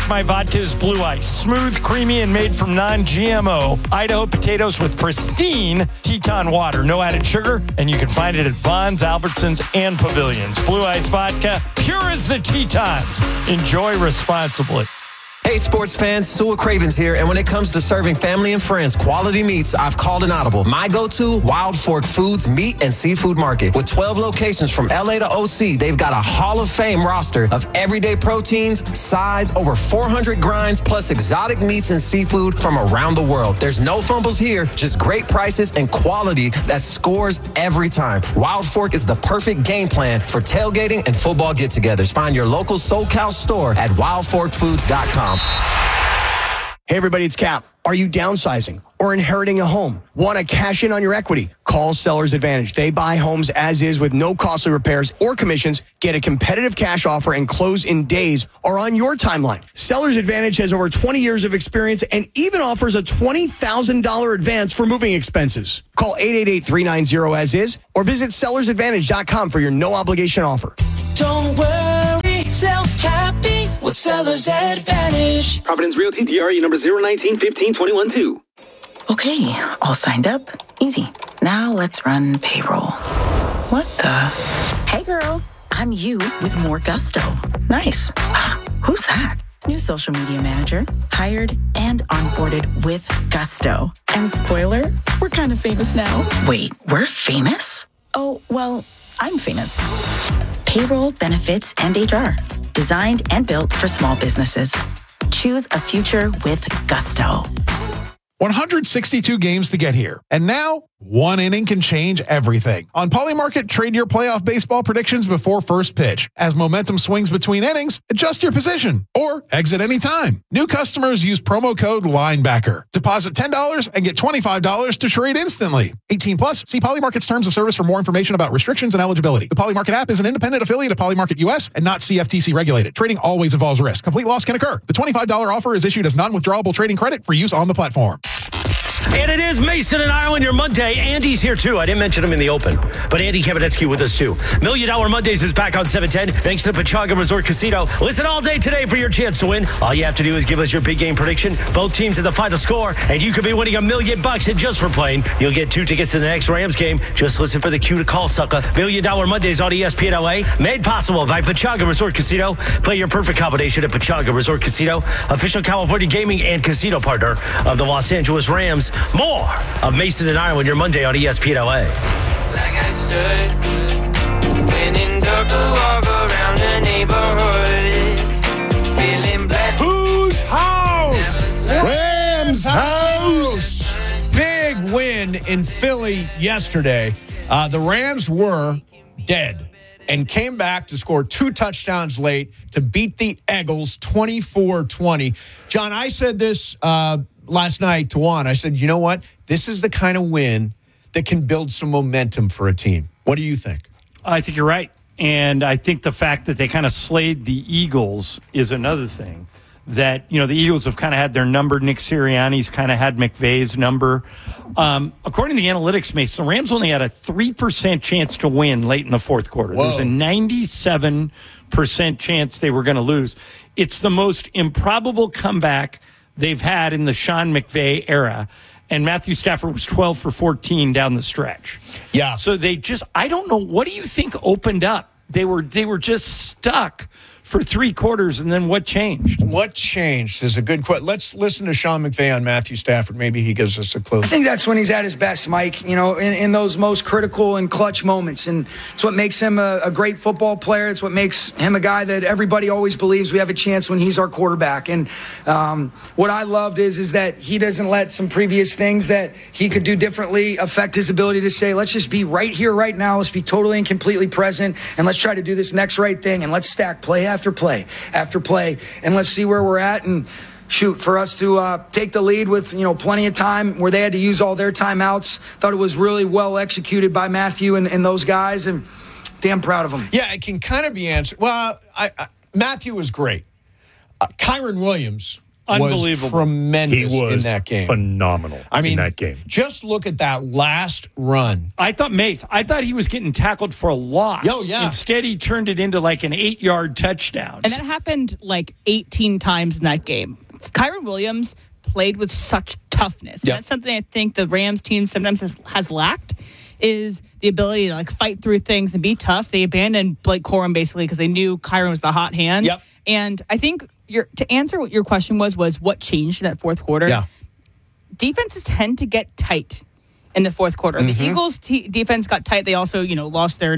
My vodka is Blue Ice. Smooth, creamy, and made from non-GMO Idaho potatoes with pristine Teton water. No added sugar, and you can find it at Vons, Albertsons, and Pavilions. Blue Ice vodka, pure as the Tetons. Enjoy responsibly. Hey, sports fans, Sewell Cravens here, and when it comes to serving family and friends quality meats, I've called an audible. My go-to, Wild Fork Foods Meat and Seafood Market. With 12 locations from LA to OC, they've got a Hall of Fame roster of everyday proteins, sides, over 400 grinds, plus exotic meats and seafood from around the world. There's no fumbles here, just great prices and quality that scores every time. Wild Fork is the perfect game plan for tailgating and football get-togethers. Find your local SoCal store at wildforkfoods.com. Hey everybody, it's Cap. Are you downsizing or inheriting a home? Want to cash in on your equity? Call Sellers Advantage. They buy homes as is with no costly repairs or commissions. Get a competitive cash offer and close in days or on your timeline. Sellers Advantage has over 20 years of experience and even offers a $20,000 advance for moving expenses. Call 888-390-AS-IS or visit sellersadvantage.com for your no obligation offer. Don't worry, sell happy with Sellers Advantage. Providence Realty, DRE number 019-15-21-2. Okay, all signed up. Easy. Now let's run payroll. What the? Hey girl, I'm you with more gusto. Nice. Who's that? New social media manager, hired and onboarded with gusto. And spoiler, we're kind of famous now. Wait, we're famous? Oh, well, I'm famous. Payroll, benefits, and HR. Designed and built for small businesses. Choose a future with gusto. 162 games to get here. And now, one inning can change everything. On Polymarket, trade your playoff baseball predictions before first pitch. As momentum swings between innings, adjust your position or exit anytime. New customers use promo code LINEBACKER. Deposit $10 and get $25 to trade instantly. 18 plus. See Polymarket's terms of service for more information about restrictions and eligibility. The Polymarket app is an independent affiliate of Polymarket US and not CFTC regulated. Trading always involves risk. Complete loss can occur. The $25 offer is issued as non-withdrawable trading credit for use on the platform. And it is Mason and Ireland, your Monday. Andy's here, too. I didn't mention him in the open, but Andy Kamenetsky with us, too. $1 Million Mondays is back on 710, thanks to Pechanga Resort Casino. Listen all day today for your chance to win. All you have to do is give us your big game prediction, both teams and the final score, and you could be winning $1 million. And just for playing, you'll get 2 tickets to the next Rams game. Just listen for the cue to call, sucker. $1 Million Mondays on ESPN LA, made possible by Pechanga Resort Casino. Play your perfect combination at Pechanga Resort Casino, official California gaming and casino partner of the Los Angeles Rams. More of Mason and Ireland, your Monday on ESPN LA. Like I should, when in circle, walk around the neighborhood, feeling blessed. Whose house? Rams house. Big win in Philly yesterday. The Rams were dead and came back to score 2 touchdowns late to beat the Eagles 24-20. John, I said this last night to Juan. I said, you know what? This is the kind of win that can build some momentum for a team. What do you think? I think you're right. And I think the fact that they kind of slayed the Eagles is another thing. That, you know, the Eagles have kind of had their number. Nick Sirianni's kind of had McVay's number. According to the analytics, Mason, the Rams only had a 3% chance to win late in the fourth quarter. There's a 97% chance they were going to lose. It's the most improbable comeback they've had in the Sean McVay era. And Matthew Stafford was 12 for 14 down the stretch. Yeah. So they just, I don't know, what do you think opened up? They were just stuck for 3 quarters, and then what changed? What changed is a good question. Let's listen to Sean McVay on Matthew Stafford. Maybe he gives us a clue. I think that's when he's at his best, Mike, you know, in those most critical and clutch moments. And it's what makes him a great football player. It's what makes him a guy that everybody always believes we have a chance when he's our quarterback. And what I loved is that he doesn't let some previous things that he could do differently affect his ability to say, let's just be right here, right now. Let's be totally and completely present, and let's try to do this next right thing, and let's stack play after play after play, and let's see where we're at. And shoot, for us to take the lead with, you know, plenty of time where they had to use all their timeouts, thought it was really well executed by Matthew and those guys, and damn proud of them. Yeah, it can kind of be answered. Well, Matthew was great. Kyron Williams was Unbelievable. tremendous He was in that game. phenomenal in that game. Just look at that last run. I thought he was getting tackled for a loss. Oh, yeah. Instead, he turned it into like an 8-yard touchdown. And that happened like 18 times in that game. Kyron Williams played with such toughness. Yep. That's something I think the Rams team sometimes has lacked, is the ability to like fight through things and be tough. They abandoned Blake Corum basically because they knew Kyron was the hot hand. Yep. And I think to answer what your question was what changed in that fourth quarter. Yeah. Defenses tend to get tight in the fourth quarter. Mm-hmm. The Eagles defense got tight. They also, lost their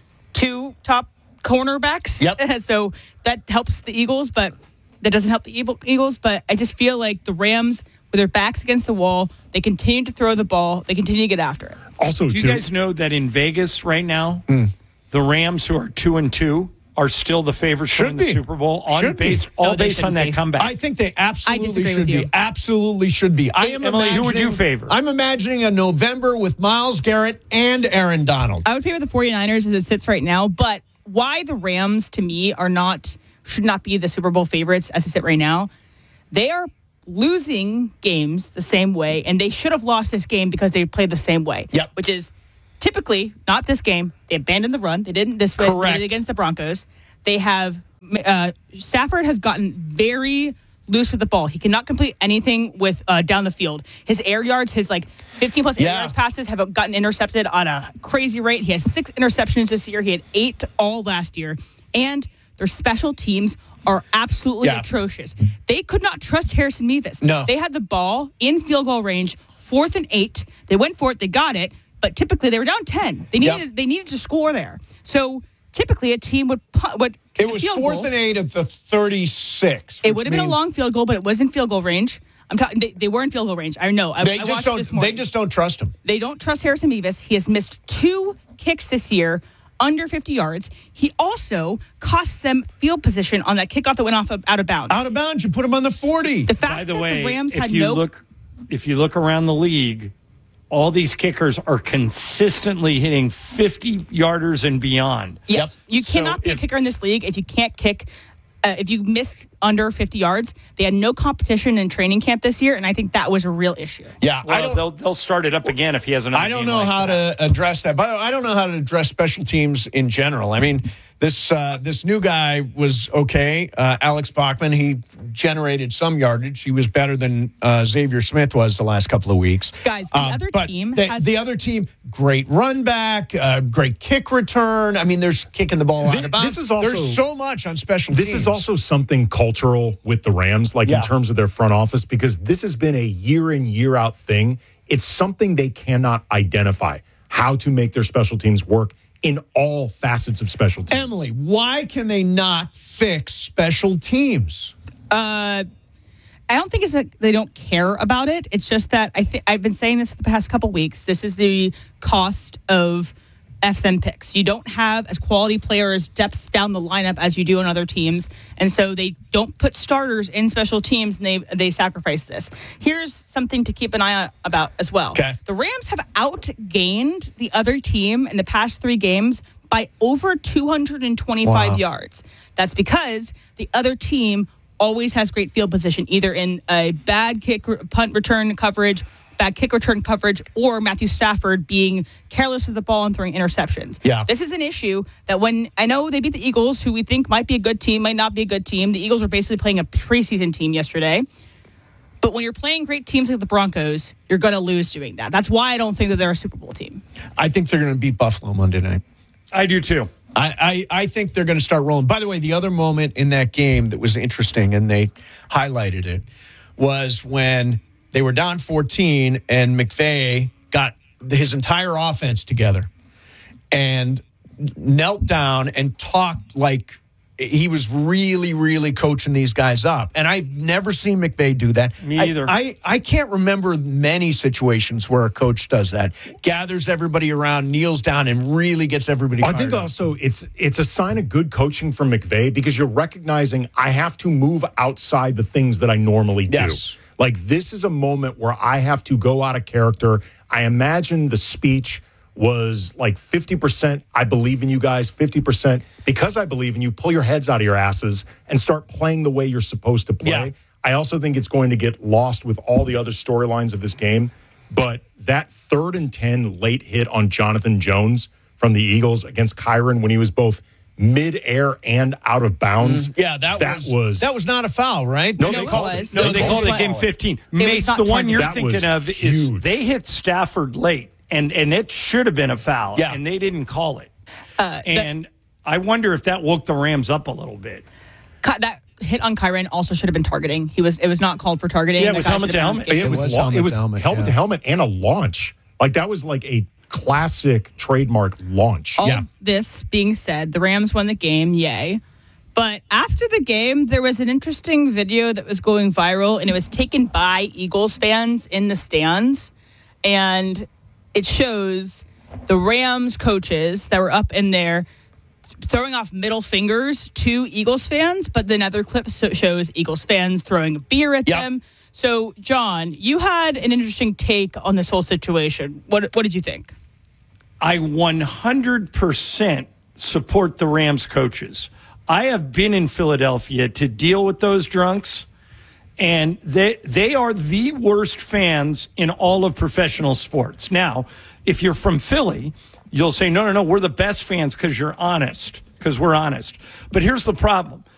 2 top cornerbacks. Yep. So that helps the Eagles, but that doesn't help the Eagles. But I just feel like the Rams, with their backs against the wall, they continue to throw the ball. They continue to get after it. Also, do you guys know that in Vegas right now, the Rams, who are 2-2, are still the favorites to win the Super Bowl based on that comeback? I think they absolutely disagree should with be. you. Absolutely should be. Emily, who would you favor? I'm imagining a November with Myles Garrett and Aaron Donald. I would favor the 49ers as it sits right now, but why the Rams, to me, should not be the Super Bowl favorites as it sit right now, they are losing games the same way, and they should have lost this game because they played the same way. Yep. Which is typically not this game. They abandoned the run. They didn't this way. Correct. They did against the Broncos. They have Stafford has gotten very loose with the ball. He cannot complete anything with down the field. His air yards, his 15+ air yards passes have gotten intercepted on a crazy rate. He has 6 interceptions this year. He had 8 all last year. And their special teams are absolutely atrocious. They could not trust Harrison Mevis. No. They had the ball in field goal range, 4th and 8. They went for it. They got it. But typically they were down 10. They needed to score there. So typically a team would it was 4th and 8 at the 36. It would have been a long field goal, but it was in field goal range. I'm talking. They were in field goal range. I know. I watched it this morning. They just don't trust him. They don't trust Harrison Mevis. He has missed 2 kicks this year under 50 yards. He also cost them field position on that kickoff that went out of bounds. Out of bounds, you put him on the 40. The fact By the that way, the Rams had if you look around the league, all these kickers are consistently hitting 50-yarders and beyond. Yes. You cannot be a kicker in this league if you can't kick. If you miss under 50 yards, they had no competition in training camp this year, and I think that was a real issue. Yeah, well, they'll start it up again if he has another. I don't know how to address that. By the way, I don't know how to address special teams in general. I mean, this new guy was okay. Alex Bachman, he generated some yardage. He was better than Xavier Smith was the last couple of weeks. Guys, the other team, great run back, great kick return. I mean, there's kicking the ball out of bounds. There's so much on special teams. This is also something cultural with the Rams, in terms of their front office, because this has been a year in, year out thing. It's something they cannot identify, how to make their special teams work in all facets of special teams. Emily, why can they not fix special teams? I don't think it's that they don't care about it. It's just that I've been saying this for the past couple weeks. This is the cost of FM picks. You don't have as quality players depth down the lineup as you do in other teams, and so they don't put starters in special teams, and they sacrifice this. Here's something to keep an eye on about as well. Okay. The Rams have outgained the other team in the past 3 games by over 225 yards. That's because the other team always has great field position, either in a bad punt return coverage, bad kick return coverage, or Matthew Stafford being careless with the ball and throwing interceptions. Yeah. This is an issue that when I know they beat the Eagles, who we think might be a good team, might not be a good team. The Eagles were basically playing a preseason team yesterday. But when you're playing great teams like the Broncos, you're going to lose doing that. That's why I don't think that they're a Super Bowl team. I think they're going to beat Buffalo Monday night. I do too. I think they're going to start rolling. By the way, the other moment in that game that was interesting, and they highlighted it, was when they were down 14 and McVay got his entire offense together and knelt down and talked like he was really, really coaching these guys up. And I've never seen McVay do that. Me either. I can't remember many situations where a coach does that. Gathers everybody around, kneels down, and really gets everybody fired I think up. also it's a sign of good coaching from McVay, because you're recognizing I have to move outside the things that I normally do. Yes. Like, this is a moment where I have to go out of character. I imagine the speech was like 50%, I believe in you guys, 50%, because I believe in you, pull your heads out of your asses and start playing the way you're supposed to play. Yeah. I also think it's going to get lost with all the other storylines of this game. But that 3rd and 10 late hit on Jonathan Jones from the Eagles against Kyren when he was both mid-air and out of bounds. Yeah, that was not a foul, right? No, they called it. No, they called it game 15. Mace, the one you're thinking of is they hit Stafford late, and it should have been a foul, and they didn't call it. And I wonder if that woke the Rams up a little bit. That hit on Kyren also should have been targeting. It was not called for targeting. Yeah, it was helmet to helmet. It was helmet to helmet and a launch. Like that was like a classic trademark launch. All this being said, the Rams won the game, yay. But after the game, there was an interesting video that was going viral, and it was taken by Eagles fans in the stands. And it shows the Rams coaches that were up in there throwing off middle fingers to Eagles fans, but then other clips shows Eagles fans throwing beer at them. So, John, you had an interesting take on this whole situation. What did you think? I 100% support the Rams coaches. I have been in Philadelphia to deal with those drunks, and they are the worst fans in all of professional sports. Now, if you're from Philly, you'll say, no, we're the best fans because you're honest, because we're honest. But here's the problem.